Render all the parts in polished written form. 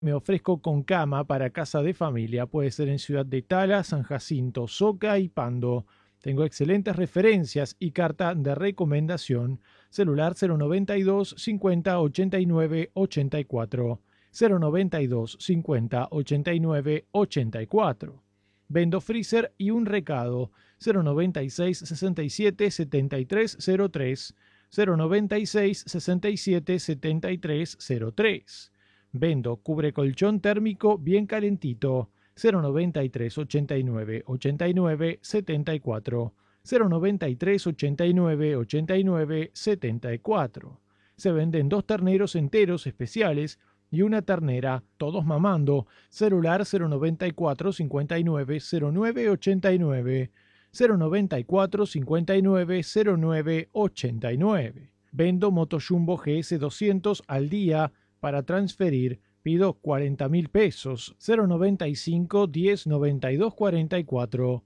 Me ofrezco con cama para casa de familia. Puede ser en Ciudad de Tala, San Jacinto, Soca y Pando. Tengo excelentes referencias y carta de recomendación. Celular 092 50 89 84. 092 50 89 84. Vendo freezer y un recado. 096 67 73 03. 096 67 73 03. Vendo cubre colchón térmico bien calentito. 093 89 89 74. 093 89 89 74. Se venden 2 terneros enteros especiales y una ternera, todos mamando. Celular 094 59 09 89. 094 59 09 89. Vendo Motojumbo GS 200 al día. Para transferir, pido 40.000 pesos. 095 10 92 44.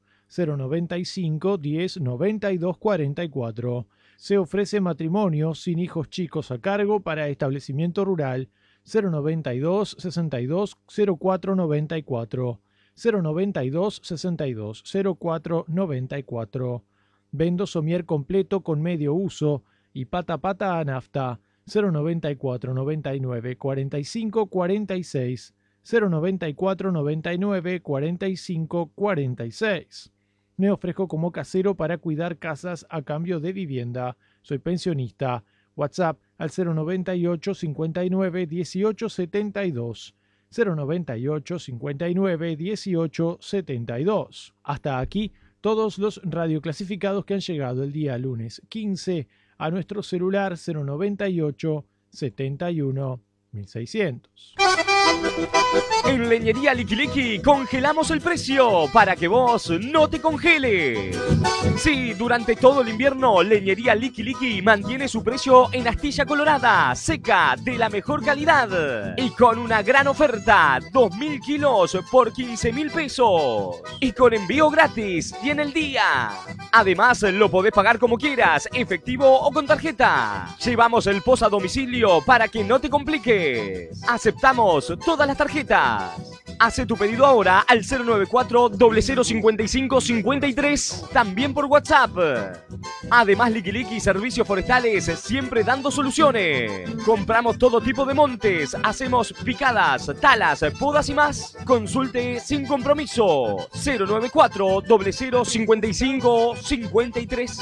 095 10 92 44. Se ofrece matrimonio sin hijos chicos a cargo para establecimiento rural. 092 62 04 94. 092 62 04 94. Vendo somier completo con medio uso y pata a nafta. 094 99 45 46. 094 99 45 46. Me ofrezco como casero para cuidar casas a cambio de vivienda. Soy pensionista. WhatsApp al 098 59 18 72. 098 59 18 72. Hasta aquí todos los radioclasificados que han llegado el día lunes 15 a nuestro celular 098 71 1600. En Leñería Liqui Liqui congelamos el precio para que vos no te congeles. Sí, durante todo el invierno, Leñería Liqui Liqui mantiene su precio en astilla colorada, seca, de la mejor calidad. Y con una gran oferta, 2.000 kilos por 15.000 pesos. Y con envío gratis y en el día. Además, lo podés pagar como quieras, efectivo o con tarjeta. Llevamos el POS a domicilio para que no te compliques. Aceptamos todas las tarjetas. Hace tu pedido ahora al 094 0055 53, también por WhatsApp. Además, Liqui Liqui Servicios Forestales, siempre dando soluciones. Compramos todo tipo de montes, hacemos picadas, talas, podas y más. Consulte sin compromiso. 094 0055 53.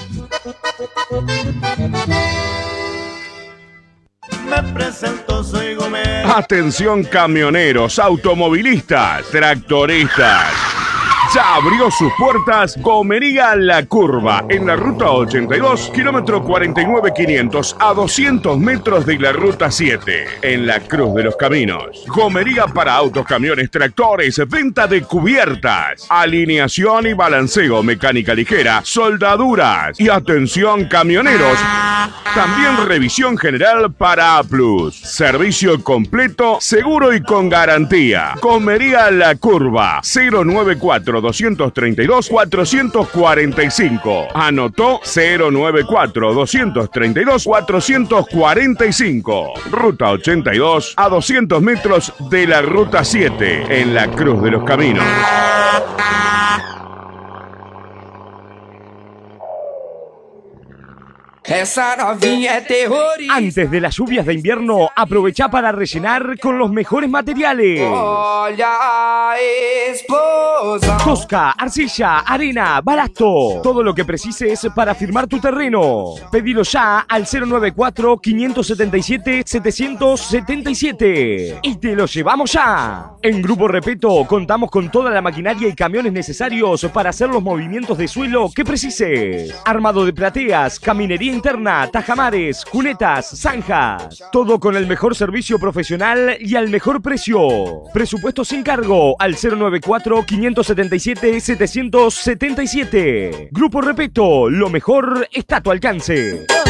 Me presento, soy Gómez. Atención camioneros, automovilistas, tractoristas. Ya abrió sus puertas Gomería La Curva, en la ruta 82, kilómetro 49.500, a 200 metros de la ruta 7, en la Cruz de los Caminos. Gomería para autos, camiones, tractores, venta de cubiertas, alineación y balanceo, mecánica ligera, soldaduras y atención camioneros. También revisión general para A+. Servicio completo, seguro y con garantía. Gomería La Curva, 094 232 445. Anotó 094 232 445. Ruta 82 a 200 metros de la ruta 7 en la Cruz de los Caminos. Esa novinha é terrorista. Antes de las lluvias de invierno, aprovecha para rellenar con los mejores materiales. Olha a esposa. Tosca, arcilla, arena, balasto. Todo lo que precises para firmar tu terreno. Pedilo ya al 094 577 777 y te lo llevamos ya. En Grupo Repeto contamos con toda la maquinaria y camiones necesarios para hacer los movimientos de suelo que precises. Armado de plateas, caminería interna, tajamares, cunetas, zanjas. Todo con el mejor servicio profesional y al mejor precio. Presupuesto sin cargo al 094 577 777. Grupo Repeto, lo mejor está a tu alcance.